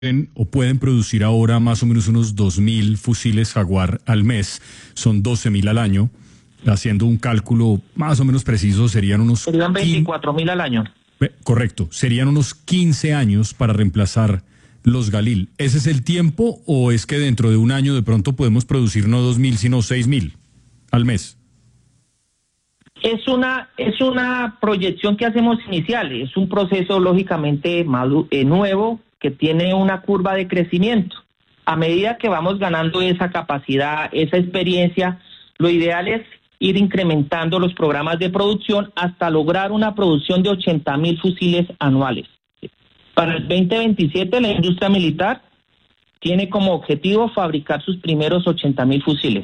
o pueden producir ahora más o menos unos 2.000 fusiles Jaguar al mes, son 12.000 al año. Haciendo un cálculo más o menos preciso, serían 24.000 al año. Correcto, serían unos 15 años para reemplazar los Galil. ¿Ese es el tiempo o es que dentro de un año de pronto podemos producir no 2.000 sino 6.000 al mes? Es una proyección que hacemos inicial, es un proceso lógicamente nuevo que tiene una curva de crecimiento. A medida que vamos ganando esa capacidad, esa experiencia, lo ideal es ir incrementando los programas de producción hasta lograr una producción de 80.000 fusiles anuales. Para el 2027 la industria militar tiene como objetivo fabricar sus primeros 80.000 fusiles.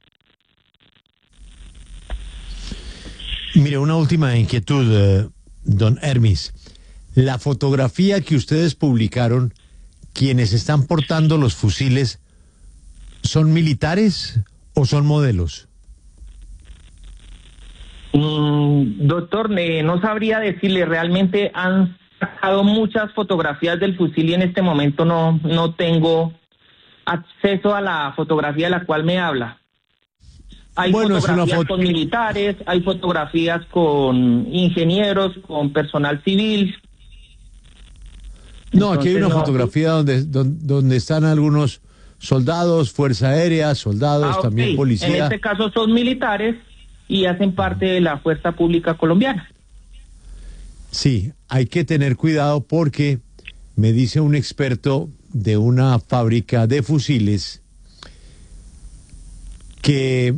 Mire, una última inquietud, don Hermis. La fotografía que ustedes publicaron, quienes están portando los fusiles, ¿son militares o son modelos? Doctor, no sabría decirle, realmente han sacado muchas fotografías del fusil y en este momento no tengo acceso a la fotografía de la cual me habla. Hay fotografías con militares, hay fotografías con ingenieros, con personal civil. No, aquí hay una fotografía donde están algunos soldados, Fuerza Aérea, soldados, también policía. En este caso son militares y hacen parte de la Fuerza Pública Colombiana. Sí, hay que tener cuidado porque me dice un experto de una fábrica de fusiles que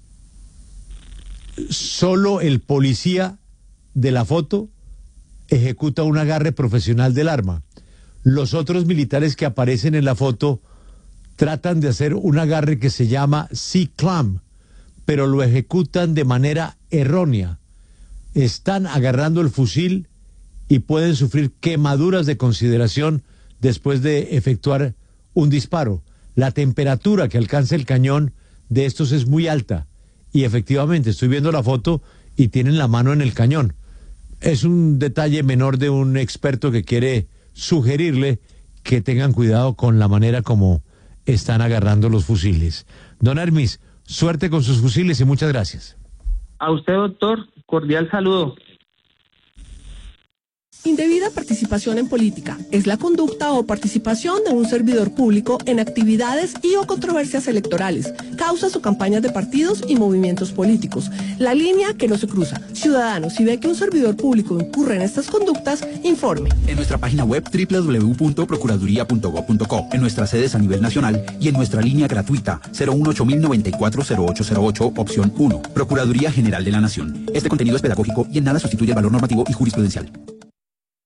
solo el policía de la foto ejecuta un agarre profesional del arma. Los otros militares que aparecen en la foto tratan de hacer un agarre que se llama C-clamp, pero lo ejecutan de manera errónea. Están agarrando el fusil y pueden sufrir quemaduras de consideración después de efectuar un disparo. La temperatura que alcanza el cañón de estos es muy alta y efectivamente estoy viendo la foto y tienen la mano en el cañón. Es un detalle menor de un experto que quiere sugerirle que tengan cuidado con la manera como están agarrando los fusiles. Don Hermis, suerte con sus fusiles y muchas gracias. A usted, doctor, cordial saludo. Indebida participación en política es la conducta o participación de un servidor público en actividades y o controversias electorales, causas o campañas de partidos y movimientos políticos. La línea que no se cruza. Ciudadanos, si ve que un servidor público incurre en estas conductas, informe. En nuestra página web www.procuraduría.gov.co, en nuestras sedes a nivel nacional y en nuestra línea gratuita 018-094-0808, opción 1. Procuraduría General de la Nación. Este contenido es pedagógico y en nada sustituye el valor normativo y jurisprudencial.